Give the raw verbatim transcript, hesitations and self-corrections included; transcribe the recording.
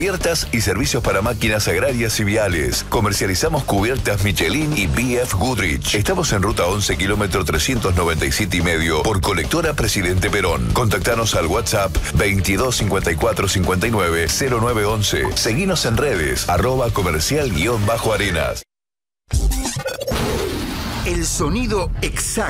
Cubiertas y servicios para máquinas agrarias y viales. Comercializamos cubiertas Michelin y B F Goodrich. Estamos en ruta once, kilómetro trescientos noventa y siete y medio, por colectora Presidente Perón. Contactanos al WhatsApp veintidós cincuenta y cuatro cincuenta y nueve cero nueve once. Seguinos en redes, arroba comercial guión bajo arenas. El sonido exacto